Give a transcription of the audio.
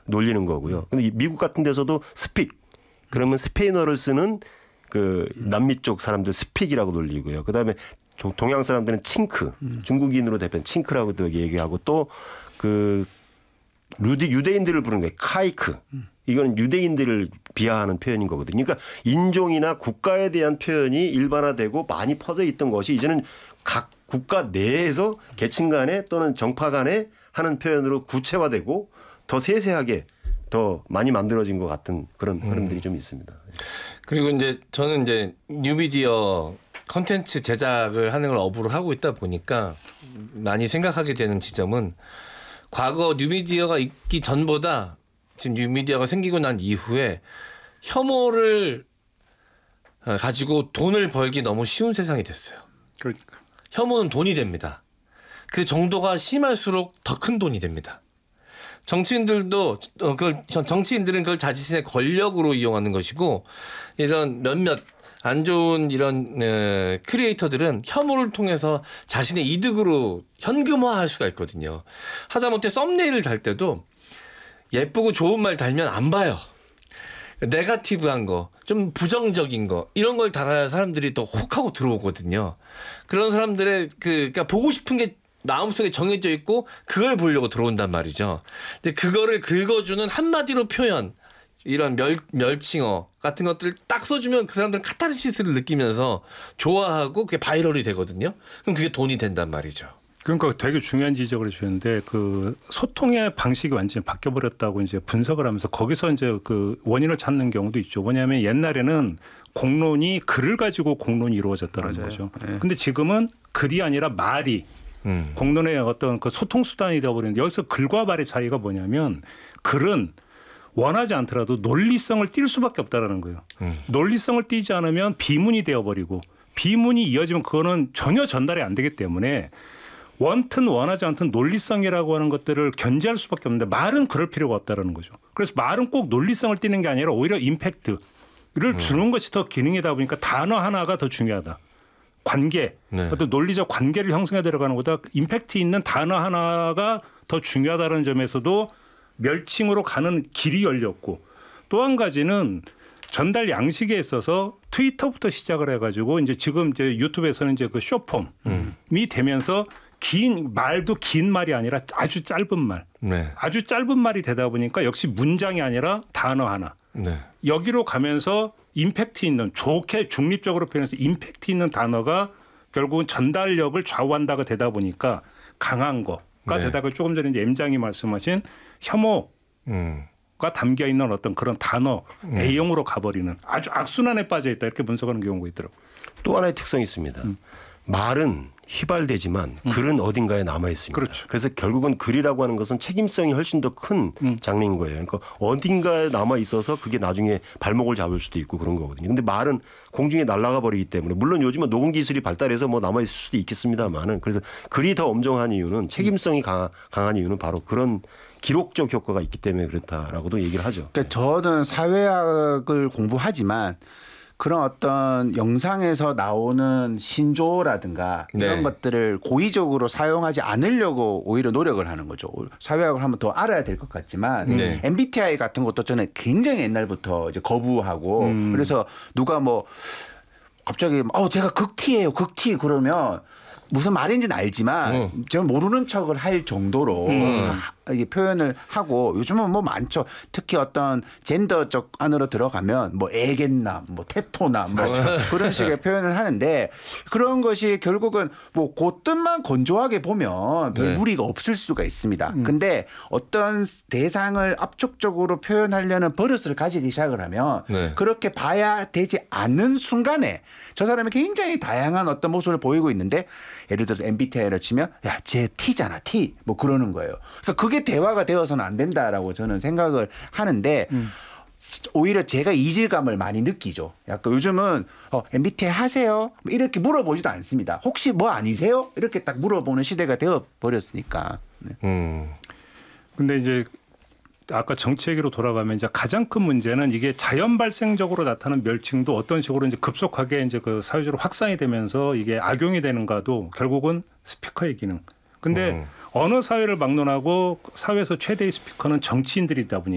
놀리는 거고요. 근데 미국 같은 데서도 스픽 그러면 스페인어를 쓰는 그 남미 쪽 사람들 스픽이라고 놀리고요. 그다음에 동양 사람들은 칭크, 중국인으로 대표한 칭크라고도 얘기하고 또 그 유대인들을 부르는 거예요. 카이크. 이건 유대인들을 비하하는 표현인 거거든요. 그러니까 인종이나 국가에 대한 표현이 일반화되고 많이 퍼져 있던 것이 이제는 각 국가 내에서 계층 간에 또는 정파 간에 하는 표현으로 구체화되고 더 세세하게 더 많이 만들어진 것 같은 그런 흐름들이 좀 있습니다. 그리고 이제 저는 이제 뉴미디어 컨텐츠 제작을 하는 걸 업으로 하고 있다 보니까 많이 생각하게 되는 지점은 과거 뉴미디어가 있기 전보다 지금 뉴미디어가 생기고 난 이후에 혐오를 가지고 돈을 벌기 너무 쉬운 세상이 됐어요. 그러니까. 혐오는 돈이 됩니다. 그 정도가 심할수록 더 큰 돈이 됩니다. 정치인들도 정치인들은 그걸 자신의 권력으로 이용하는 것이고 이런 몇몇 안 좋은 이런 크리에이터들은 혐오를 통해서 자신의 이득으로 현금화할 수가 있거든요. 하다못해 썸네일을 달 때도 예쁘고 좋은 말 달면 안 봐요. 네거티브한 거, 좀 부정적인 거 이런 걸 달아야 사람들이 더 혹하고 들어오거든요. 그런 사람들의 그러니까 보고 싶은 게 마음속에 정해져 있고 그걸 보려고 들어온단 말이죠. 근데 그거를 긁어주는 한마디로 표현 이런 멸칭어 같은 것들을 딱 써주면 그 사람들은 카타르시스를 느끼면서 좋아하고 그게 바이럴이 되거든요. 그럼 그게 돈이 된단 말이죠. 그러니까 되게 중요한 지적을 해주셨는데 그 소통의 방식이 완전히 바뀌어버렸다고 이제 분석을 하면서 거기서 이제 그 원인을 찾는 경우도 있죠. 뭐냐면 옛날에는 공론이 글을 가지고 공론이 이루어졌다는 거죠. 그런데 지금은 글이 아니라 말이 공론의 어떤 그 소통 수단이 되어버리는데 여기서 글과 말의 차이가 뭐냐면 글은 원하지 않더라도 논리성을 띌 수밖에 없다라는 거예요. 논리성을 띠지 않으면 비문이 되어버리고 비문이 이어지면 그거는 전혀 전달이 안 되기 때문에 원튼 원하지 않든 논리성이라고 하는 것들을 견제할 수밖에 없는데 말은 그럴 필요가 없다라는 거죠. 그래서 말은 꼭 논리성을 띠는 게 아니라 오히려 임팩트를 주는 것이 더 기능이다 보니까 단어 하나가 더 중요하다. 관계, 어떤 논리적 관계를 형성해 들어가는 것보다 임팩트 있는 단어 하나가 더 중요하다는 점에서도 멸칭으로 가는 길이 열렸고 또 한 가지는 전달 양식에 있어서 트위터부터 시작을 해가지고 이제 지금 이제 유튜브에서는 이제 그 쇼폼이 되면서 긴 말도 긴 말이 아니라 아주 짧은 말, 아주 짧은 말이 되다 보니까 역시 문장이 아니라 단어 하나. 여기로 가면서 임팩트 있는 좋게 중립적으로 표현해서 임팩트 있는 단어가 결국은 전달력을 좌우한다가 되다 보니까 강한 거가 되다가 조금 전에 이제 M장이 말씀하신 혐오가 담겨 있는 어떤 그런 단어 A형으로 가버리는 아주 악순환에 빠져 있다 이렇게 분석하는 경우가 있더라고요. 또 하나의 특성이 있습니다. 말은 휘발되지만 글은 어딘가에 남아 있습니다. 그렇죠. 그래서 결국은 글이라고 하는 것은 책임성이 훨씬 더 큰 장르인 거예요. 그러니까 어딘가에 남아 있어서 그게 나중에 발목을 잡을 수도 있고 그런 거거든요. 근데 말은 공중에 날아가 버리기 때문에 물론 요즘은 녹음 기술이 발달해서 뭐 남아 있을 수도 있겠습니다만은 그래서 글이 더 엄정한 이유는 책임성이 강한 이유는 바로 그런 기록적 효과가 있기 때문에 그렇다라고도 얘기를 하죠. 그러니까 저는 사회학을 공부하지만 그런 어떤 영상에서 나오는 신조어라든가 이런 것들을 고의적으로 사용하지 않으려고 오히려 노력을 하는 거죠. 사회학을 한번 더 알아야 될 것 같지만 MBTI 같은 것도 저는 굉장히 옛날부터 이제 거부하고 그래서 누가 뭐 갑자기 제가 극T예요. 극T 그러면 무슨 말인지는 알지만 제가 모르는 척을 할 정도로 이게 표현을 하고 요즘은 뭐 많죠. 특히 어떤 젠더적 안으로 들어가면 뭐 애견남, 뭐 테토남 뭐 그런 식의 표현을 하는데 그런 것이 결국은 뭐 그 뜻만 건조하게 보면 별 무리가 없을 수가 있습니다. 근데 어떤 대상을 압축적으로 표현하려는 버릇을 가지기 시작을 하면 그렇게 봐야 되지 않는 순간에 저 사람이 굉장히 다양한 어떤 모습을 보이고 있는데 예를 들어서 MBTI를 치면 야, 쟤 T잖아, T. 뭐 그러는 거예요. 그러니까 그게 대화가 되어서는 안 된다라고 저는 생각을 하는데 오히려 제가 이질감을 많이 느끼죠. 약간 요즘은 MBTI 하세요? 이렇게 물어보지도 않습니다. 혹시 뭐 아니세요? 이렇게 딱 물어보는 시대가 되어버렸으니까. 근데 이제 아까 정치 얘기로 돌아가면 이제 가장 큰 문제는 이게 자연 발생적으로 나타나는 멸칭도 어떤 식으로 이제 급속하게 이제 그 사회적으로 확산이 되면서 이게 악용이 되는가도 결국은 스피커의 기능. 근데 어느 사회를 막론하고 사회에서 최대의 스피커는 정치인들이다 보니